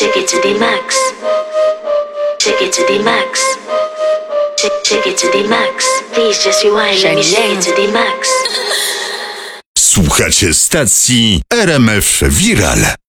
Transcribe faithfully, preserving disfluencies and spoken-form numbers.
Shake it to the max. Shake it to the max. Shake, shake it to the max. Please just rewind. Let me shake it to the max. Słuchacie stacji R M F Viral.